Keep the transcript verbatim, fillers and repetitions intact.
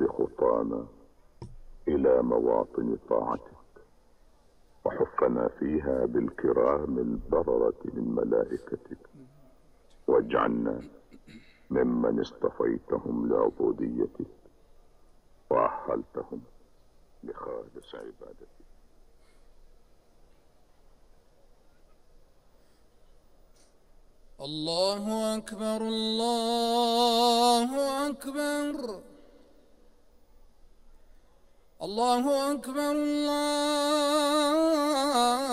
خطانا إلى مواطن طاعتك، وحفنا فيها بالكرام البررة من ملائكتك، واجعلنا ممن اصطفيتهم لعبوديتك وأهلتهم لخالص عبادتك. الله أكبر الله أكبر الله أكبر الله